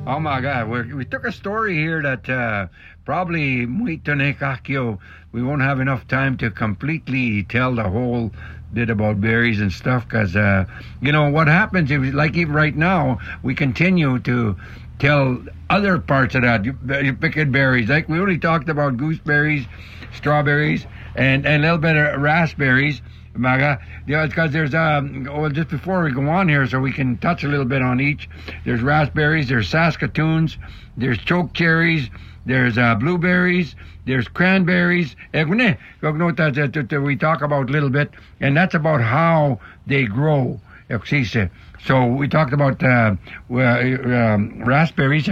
Oh my God, we took a story here that probably we won't have enough time to completely tell the whole bit about berries and stuff because, what happens if, like even right now, we continue to tell other parts of that. You pick berries. Like we only talked about gooseberries, strawberries, and a little bit of raspberries. Maga, it's because there's just before we go on here, so we can touch a little bit on each. There's raspberries, there's Saskatoons, there's choke cherries, there's blueberries, there's cranberries. We talk about a little bit, and that's about how they grow. So we talked about raspberries.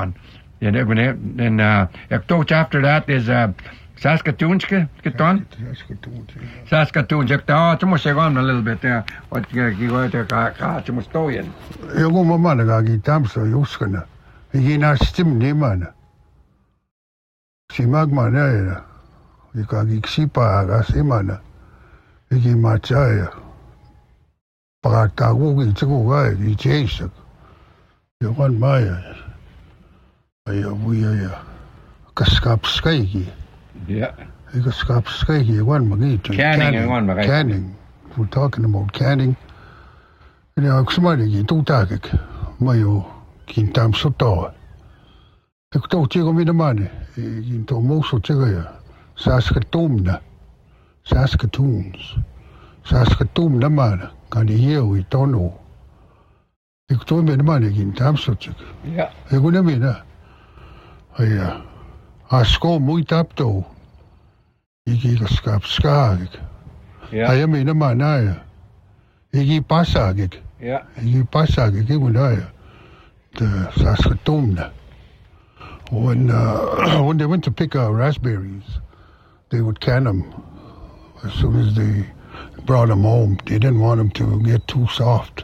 And after that is Saskatoons, Saskatoons. A little bit there. What you go to Kachimustoyan? You go, Mamma, Tamso, Yuskana. He not stim Nimana. Si Magmana. You can get Sipa, Simana. He Machaya. Paratago, Chugaway, he chased. You want Maya. We Kaskap Skaiki. Yeah. Ik schap schreef one Maggie. Canning. We're talking about canning. And I'm somebody two tactic. Mayo Kintam Soto. Ik told you me the money. Into most of Saskatoon. Saskatoons. Saskatoon the man. Can you hear we don't know? Ik told me the money in Tamsochik. Yeah. Ik wouldn't mean that. I score muito apto. Iki skap skag. Yeah. I mean, manaya. Iki passagik. Yeah. Iki passagik. Igunaya. The Saskatoon. When they went to pick raspberries, they would can them as soon as they brought them home. They didn't want them to get too soft.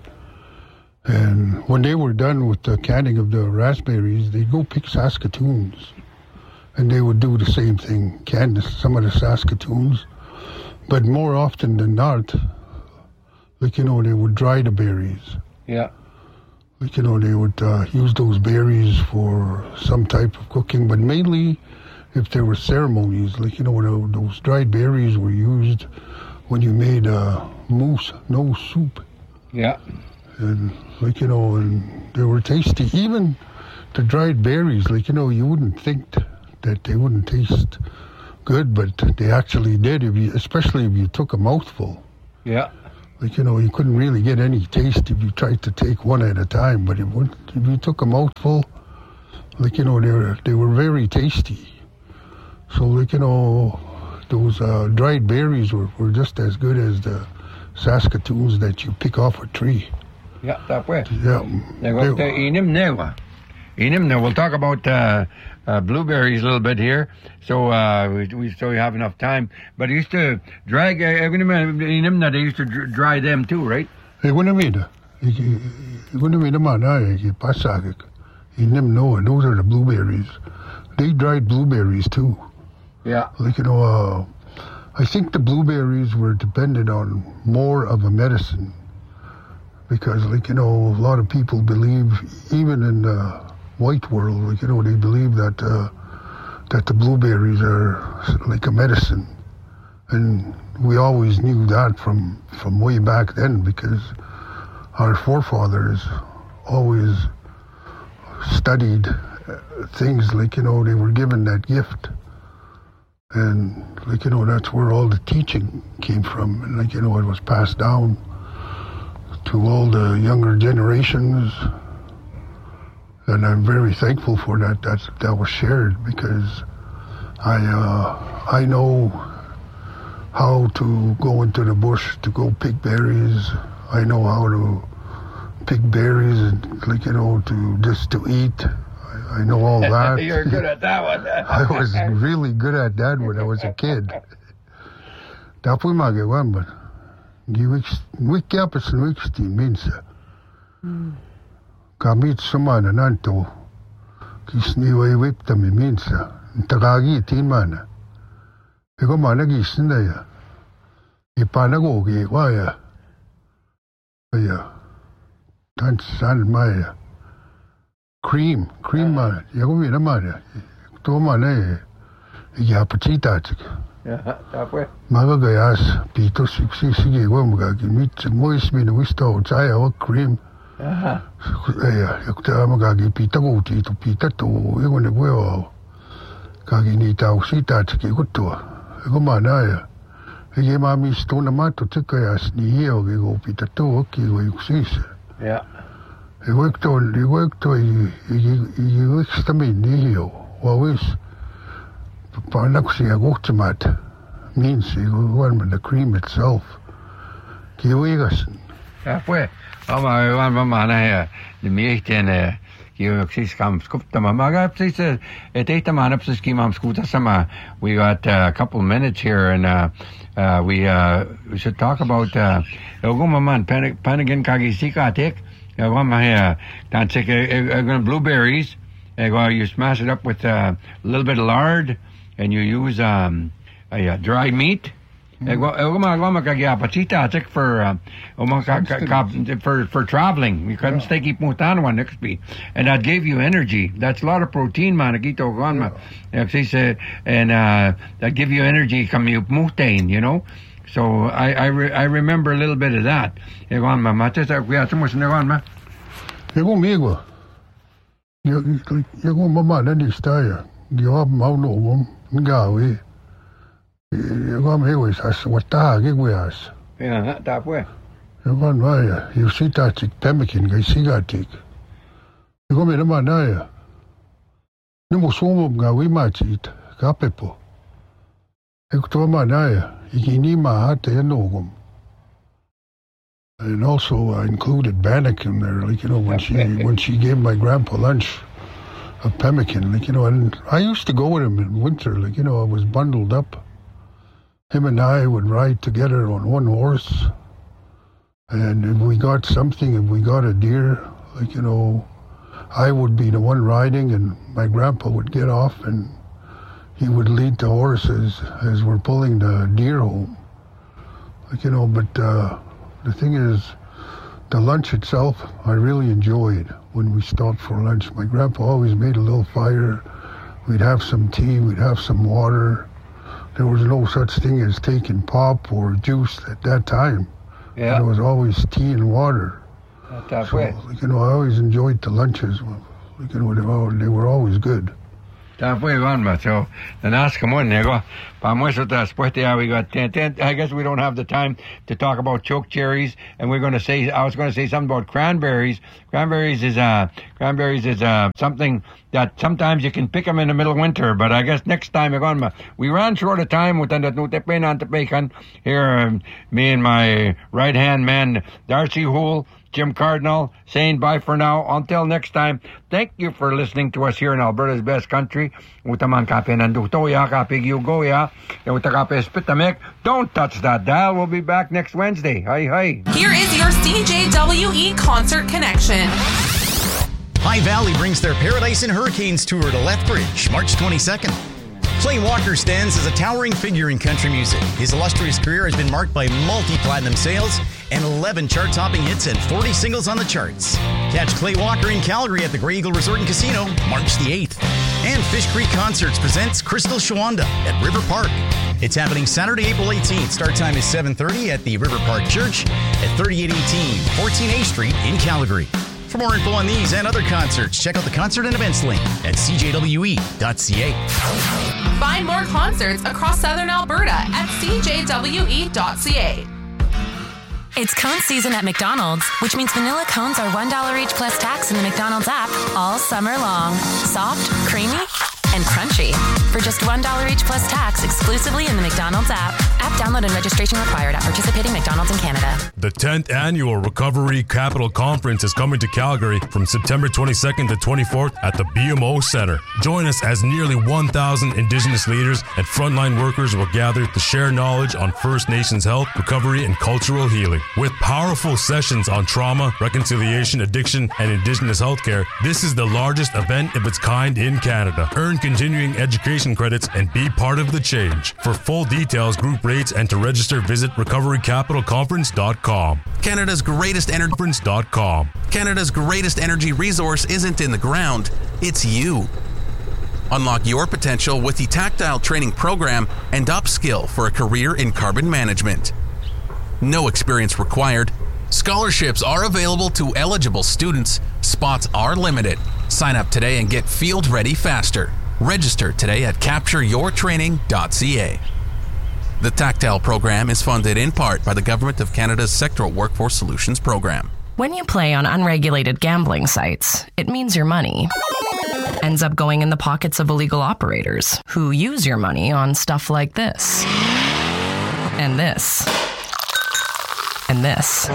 And when they were done with the canning of the raspberries, they'd go pick Saskatoons. And they would do the same thing, can some of the Saskatoons. But more often than not, they would dry the berries. Yeah. They would use those berries for some type of cooking. But mainly, if there were ceremonies, those dried berries were used when you made mousse, no soup. Yeah. And, and they were tasty. Even the dried berries, you wouldn't think that they wouldn't taste good, but they actually did, especially if you took a mouthful. Yeah. You couldn't really get any taste if you tried to take one at a time, but if you took a mouthful, they were very tasty. So, those dried berries were just as good as the Saskatoons that you pick off a tree. Yeah, that way. Yeah. We'll talk about blueberries a little bit here, so we have enough time. But I used to drag they used to dry them too, right? Hey, when I made the man, I passagik. Those are the blueberries. They dried blueberries too. Yeah. I think the blueberries were dependent on more of a medicine because, a lot of people believe, even in the white world, they believe that the blueberries are like a medicine, and we always knew that from way back then because our forefathers always studied things they were given that gift, and that's where all the teaching came from, and it was passed down to all the younger generations. And I'm very thankful for that was shared because I know how to go into the bush to go pick berries. I know how to pick berries and to eat. I know all that. You're good at that one. I was really good at that when I was a kid. Dapoy magawamba. Wiki minsa. Kamit sumana nanto. Kisniwa whipta mi minsa. Tagagi timana. Ego mana gisnaya. Ipanagogi waya. Aya. Tan san maya. cream man. Ya go mira man. To man ya patita chik. Yeah, that way. Maga gayas pito sige go mga gimit mois min wisto chaya o cream. Ya yakta mga gipita go tito pita to yo ne go. Kagi ni tao sita chik go to. Go manaya. Ye mami sto na mato tikayas ni heo go pita to ki go yusis. Yeah. Ik werkte extremely nihio. Always, Parnaxia Gochmat means you go with the cream itself. Kiwigassen. Ja, pues. Maar man, de meesten, je precies kan scoopten, maar precies, het eten man op zijn schema scoota sama. We got a couple minutes here, and we should talk about. Man, Panagan Kagisika take. Dan take blueberries. You smash it up with a little bit of lard, and you use dry meat. For traveling. You couldn't stay keep mutan one next be. And that gave you energy. That's a lot of protein, man. And that give you energy come you mutain, you know. So I remember a little bit of that. You go migo. You go mama then style. You have mauno ngawi. You go migo as what gigwias. Yeah, that way. You go maya. You see that chick pemmican guy cigatik. You go me the manaya. No mo somo ngawi machit. Kapepo. You go manaya. And also I included bannock in there, like, you know, when she gave my grandpa lunch of pemmican, like, you know, and I used to go with him in winter, like, you know, I was bundled up. Him and I would ride together on one horse, and if we got something, if we got a deer, like, you know, I would be the one riding, and my grandpa would get off, and he would lead the horses as we're pulling the deer home. Like, you know, but the thing is, the lunch itself, I really enjoyed when we stopped for lunch. My grandpa always made a little fire. We'd have some tea, we'd have some water. There was no such thing as taking pop or juice at that time. Yeah. There was always tea and water. That so, way. like, you know, I always enjoyed the lunches. Like, you know, they were always good. So the next come on, we got 10. I guess we don't have the time to talk about choke cherries, and I was going to say something about cranberries. Cranberries is something that sometimes you can pick them in the middle of winter, but I guess next time we ran short of time with that here, me and my right hand man Darcy Houle, Jim Cardinal, saying bye for now. Until next time, thank you for listening to us here in Alberta's best country. Utaman kape nandutoya, kape gyugoya, utakape spitamek. Don't touch that dial. We'll be back next Wednesday. Hi, hi. Here is your CJWE Concert Connection. High Valley brings their Paradise and Hurricanes tour to Lethbridge, March 22nd. Clay Walker stands as a towering figure in country music. His illustrious career has been marked by multi-platinum sales and 11 chart-topping hits and 40 singles on the charts. Catch Clay Walker in Calgary at the Grey Eagle Resort and Casino, March the 8th. And Fish Creek Concerts presents Crystal Shawanda at River Park. It's happening Saturday, April 18th. Start time is 7:30 at the River Park Church at 3818 14A Street in Calgary. For more info on these and other concerts, check out the concert and events link at cjwe.ca. Find more concerts across southern Alberta at cjwe.ca. It's cone season at McDonald's, which means vanilla cones are $1 each plus tax in the McDonald's app all summer long. Soft, creamy, and crunchy. For just $1 each plus tax exclusively in the McDonald's app. App download and registration required at participating McDonald's in Canada. The 10th Annual Recovery Capital Conference is coming to Calgary from September 22nd to 24th at the BMO Centre. Join us as nearly 1,000 Indigenous leaders and frontline workers will gather to share knowledge on First Nations health, recovery, and cultural healing. With powerful sessions on trauma, reconciliation, addiction, and Indigenous healthcare, this is the largest event of its kind in Canada. Earn continuing education credits, and be part of the change. For full details, group rates, and to register, visit recoverycapitalconference.com. Canada's greatest energy resource isn't in the ground, it's you. Unlock your potential with the Tactile Training Program and upskill for a career in carbon management. No experience required. Scholarships are available to eligible students. Spots are limited. Sign up today and get field ready faster. Register today at captureyourtraining.ca. The Tactile program is funded in part by the Government of Canada's Sectoral Workforce Solutions program. When you play on unregulated gambling sites, it means your money ends up going in the pockets of illegal operators who use your money on stuff like this, and this, and this.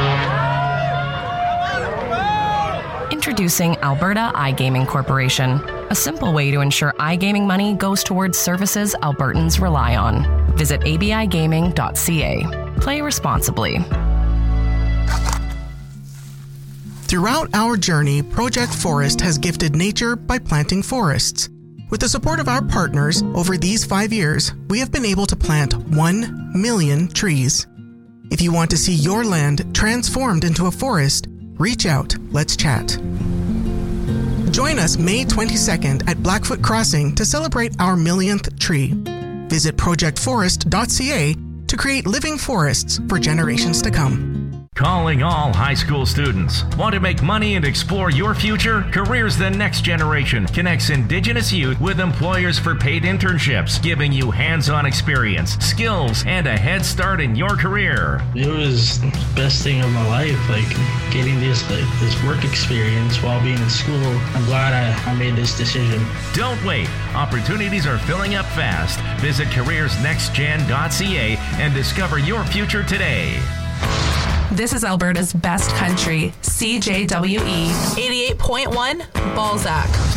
Introducing Alberta iGaming Corporation, a simple way to ensure iGaming money goes towards services Albertans rely on. Visit abigaming.ca. Play responsibly. Throughout our journey, Project Forest has gifted nature by planting forests. With the support of our partners, over these 5 years, we have been able to plant 1 million trees. If you want to see your land transformed into a forest, reach out, let's chat. Join us May 22nd at Blackfoot Crossing to celebrate our 1,000th tree. Visit projectforest.ca to create living forests for generations to come. Calling all high school students. Want to make money and explore your future? Careers the Next Generation connects Indigenous youth with employers for paid internships, giving you hands-on experience, skills, and a head start in your career. It was the best thing of my life, getting this work experience while being in school. I'm glad I made this decision. Don't wait. Opportunities are filling up fast. Visit careersnextgen.ca and discover your future today. This is Alberta's best country, CJWE 88.1 Balzac.